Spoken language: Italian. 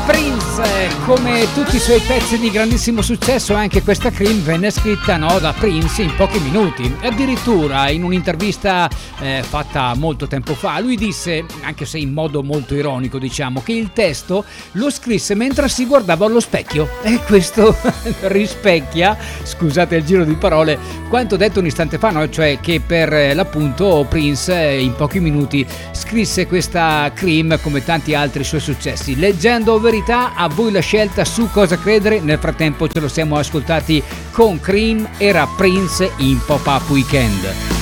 Prince, come tutti i suoi pezzi di grandissimo successo, anche questa Cream venne scritta da Prince in pochi minuti. Addirittura in un'intervista fatta molto tempo fa, lui disse, anche se in modo molto ironico diciamo, che il testo lo scrisse mentre si guardava allo specchio, e questo rispecchia, scusate il giro di parole, quanto detto un istante fa, no? Cioè che per l'appunto Prince in pochi minuti scrisse questa Cream come tanti altri suoi successi. Leggenda o verità, a voi la scelta su cosa credere. Nel frattempo ce lo siamo ascoltati con Cream, era Prince in Pop-Up Weekend.